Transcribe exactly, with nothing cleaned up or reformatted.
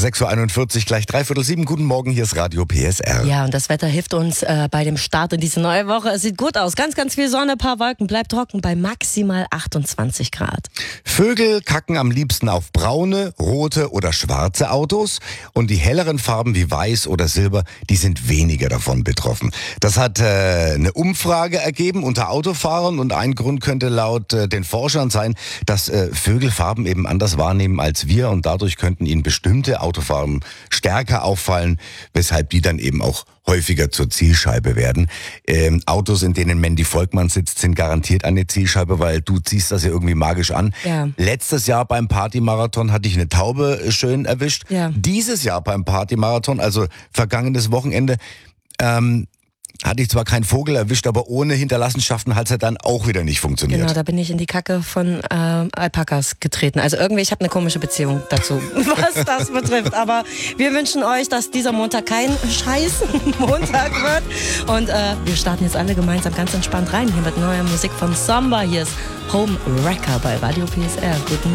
sechs Uhr einundvierzig, gleich dreiviertel sieben. Guten Morgen, hier ist Radio P S R. Ja, und das Wetter hilft uns äh, bei dem Start in diese neue Woche. Es sieht gut aus. Ganz, ganz viel Sonne, paar Wolken. Bleibt trocken bei maximal achtundzwanzig Grad. Vögel kacken am liebsten auf braune, rote oder schwarze Autos. Und die helleren Farben wie weiß oder silber, die sind weniger davon betroffen. Das hat äh, eine Umfrage ergeben unter Autofahrern. Und ein Grund könnte laut äh, den Forschern sein, dass äh, Vögel Farben eben anders wahrnehmen als wir. Und dadurch könnten ihnen bestimmte Autofarben stärker auffallen, weshalb die dann eben auch häufiger zur Zielscheibe werden. Ähm, Autos, in denen Mandy Volkmann sitzt, sind garantiert eine Zielscheibe, weil du ziehst das ja irgendwie magisch an. Ja. Letztes Jahr beim Partymarathon hatte ich eine Taube schön erwischt. Ja. Dieses Jahr beim Partymarathon, also vergangenes Wochenende, ähm, hatte ich zwar keinen Vogel erwischt, aber ohne Hinterlassenschaften hat es ja dann auch wieder nicht funktioniert. Genau, da bin ich in die Kacke von äh, Alpakas getreten. Also irgendwie, ich habe eine komische Beziehung dazu, was das betrifft. Aber wir wünschen euch, dass dieser Montag kein scheiß Montag wird. Und äh, wir starten jetzt alle gemeinsam ganz entspannt rein. Hier mit neuer Musik von Samba. Hier ist Home Wrecker bei Radio P S R. Guten